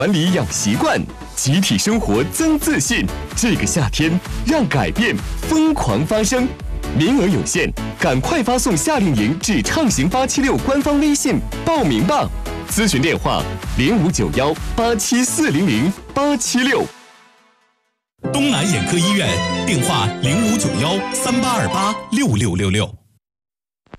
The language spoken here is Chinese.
管理养习惯，集体生活增自信。这个夏天，让改变疯狂发生。名额有限，赶快发送夏令营至畅行876官方微信报名吧。咨询电话059187400876。 东南眼科医院电话059138286666。